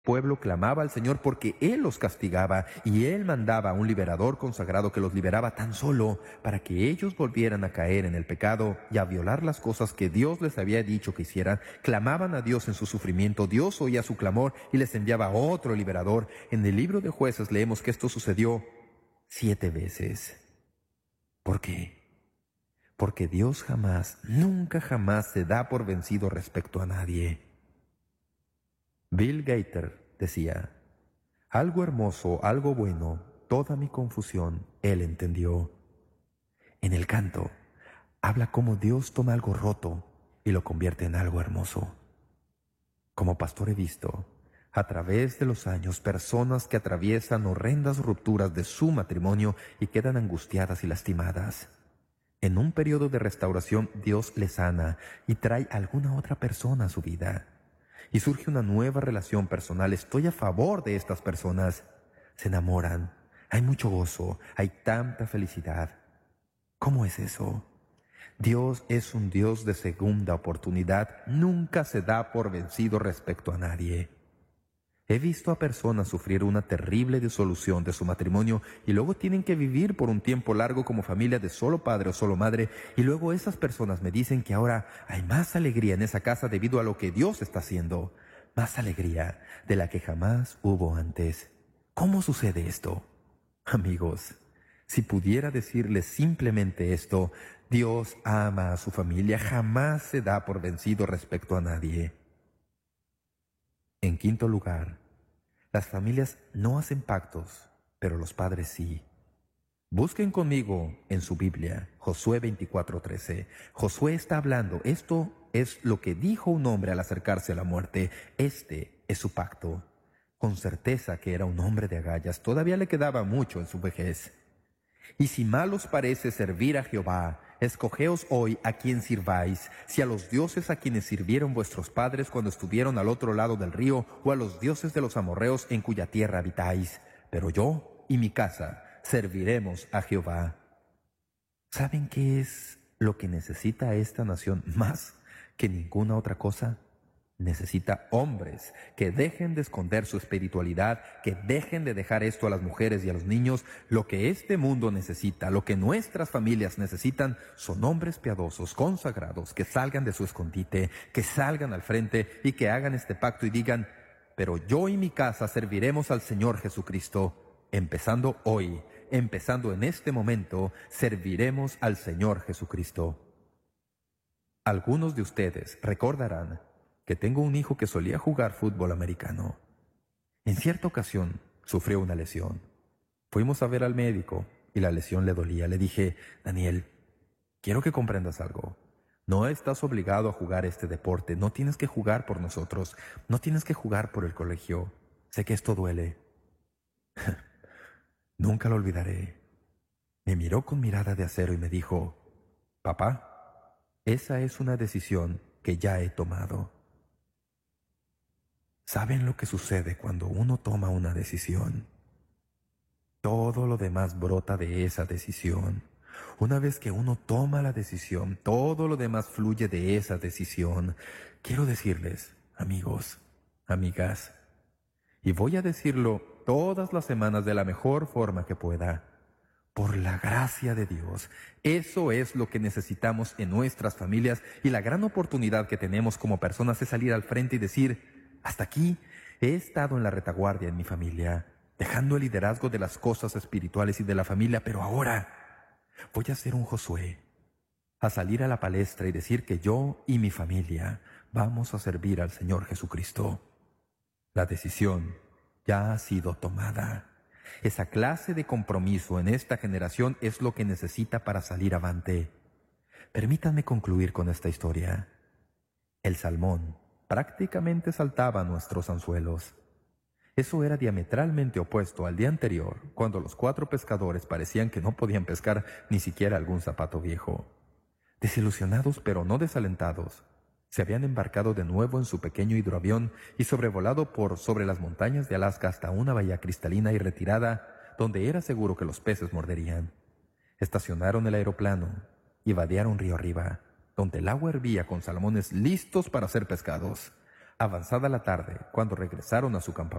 pueblo clamaba al Señor porque Él los castigaba y Él mandaba a un liberador consagrado que los liberaba tan solo para que ellos volvieran a caer en el pecado y a violar las cosas que Dios les había dicho que hicieran. Clamaban a Dios en su sufrimiento, Dios oía su clamor y les enviaba otro liberador. En el libro de Jueces leemos que esto sucedió 7 veces. ¿Por qué? Porque Dios jamás, nunca jamás se da por vencido respecto a nadie. Bill Gaither decía, algo hermoso, algo bueno, toda mi confusión, él entendió. En el canto, habla cómo Dios toma algo roto y lo convierte en algo hermoso. Como pastor he visto, a través de los años, personas que atraviesan horrendas rupturas de su matrimonio y quedan angustiadas y lastimadas. En un periodo de restauración, Dios les sana y trae a alguna otra persona a su vida. Y surge una nueva relación personal. Estoy a favor de estas personas. Se enamoran. Hay mucho gozo. Hay tanta felicidad. ¿Cómo es eso? Dios es un Dios de segunda oportunidad. Nunca se da por vencido respecto a nadie. He visto a personas sufrir una terrible disolución de su matrimonio y luego tienen que vivir por un tiempo largo como familia de solo padre o solo madre, y luego esas personas me dicen que ahora hay más alegría en esa casa debido a lo que Dios está haciendo, más alegría de la que jamás hubo antes. ¿Cómo sucede esto? Amigos, si pudiera decirles simplemente esto: Dios ama a su familia, jamás se da por vencido respecto a nadie. En quinto lugar, las familias no hacen pactos, pero los padres sí. Busquen conmigo en su Biblia, Josué 24:13. Josué está hablando. Esto es lo que dijo un hombre al acercarse a la muerte. Este es su pacto. Con certeza que era un hombre de agallas, todavía le quedaba mucho en su vejez. Y si mal os parece servir a Jehová, escogeos hoy a quién sirváis, si a los dioses a quienes sirvieron vuestros padres cuando estuvieron al otro lado del río, o a los dioses de los amorreos en cuya tierra habitáis. Pero yo y mi casa serviremos a Jehová. ¿Saben qué es lo que necesita esta nación más que ninguna otra cosa? Necesita hombres que dejen de esconder su espiritualidad, que dejen de dejar esto a las mujeres y a los niños. Lo que este mundo necesita, lo que nuestras familias necesitan, son hombres piadosos, consagrados, que salgan de su escondite, que salgan al frente y que hagan este pacto y digan: pero yo y mi casa serviremos al Señor Jesucristo. Empezando hoy, empezando en este momento, serviremos al Señor Jesucristo. Algunos de ustedes recordarán que tengo un hijo que solía jugar fútbol americano. En cierta ocasión sufrió una lesión. Fuimos a ver al médico y la lesión le dolía. Le dije: Daniel, quiero que comprendas algo. No estás obligado a jugar este deporte. No tienes que jugar por nosotros. No tienes que jugar por el colegio. Sé que esto duele. Nunca lo olvidaré. Me miró con mirada de acero y me dijo: papá, esa es una decisión que ya he tomado. ¿Saben lo que sucede cuando uno toma una decisión? Todo lo demás brota de esa decisión. Una vez que uno toma la decisión, todo lo demás fluye de esa decisión. Quiero decirles, amigos, amigas, y voy a decirlo todas las semanas de la mejor forma que pueda: por la gracia de Dios, eso es lo que necesitamos en nuestras familias, y la gran oportunidad que tenemos como personas es salir al frente y decir: hasta aquí he estado en la retaguardia en mi familia, dejando el liderazgo de las cosas espirituales y de la familia, pero ahora voy a ser un Josué, a salir a la palestra y decir que yo y mi familia vamos a servir al Señor Jesucristo. La decisión ya ha sido tomada. Esa clase de compromiso en esta generación es lo que necesita para salir avante. Permítanme concluir con esta historia. El salmón prácticamente saltaba a nuestros anzuelos. Eso era diametralmente opuesto al día anterior, cuando los 4 pescadores parecían que no podían pescar ni siquiera algún zapato viejo. Desilusionados pero no desalentados, se habían embarcado de nuevo en su pequeño hidroavión y sobrevolado por sobre las montañas de Alaska hasta una bahía cristalina y retirada, donde era seguro que los peces morderían. Estacionaron el aeroplano y vadearon río arriba, donde el agua hervía con salmones listos para ser pescados. Avanzada la tarde, cuando regresaron a su campamento,